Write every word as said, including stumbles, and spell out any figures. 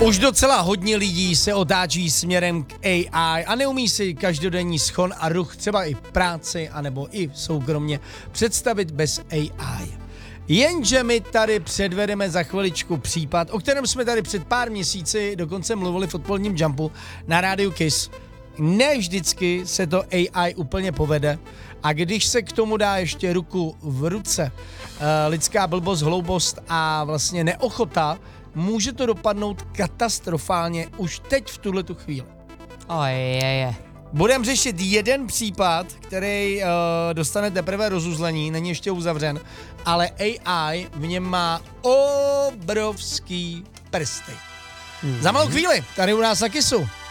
Už docela hodně lidí se otáčí směrem k A I a neumí si každodenní schon a ruch, třeba i práci, anebo i soukromně, představit bez A I. Jenže my tady předvedeme za chviličku případ, o kterém jsme tady před pár měsíci dokonce mluvili v odpoledním Jumpu na rádiu Kiss. Ne vždycky se to A I úplně povede a když se k tomu dá ještě ruku v ruce, lidská blbost, hloubost a vlastně neochota, může to dopadnout katastrofálně už teď v tuhletu chvíli. Ojeje. Budeme řešit jeden případ, který uh, dostane teprve rozuzlení, není ještě uzavřen, ale A I v něm má obrovský prsty. Hmm. Za malou chvíli, tady u nás na Kissu.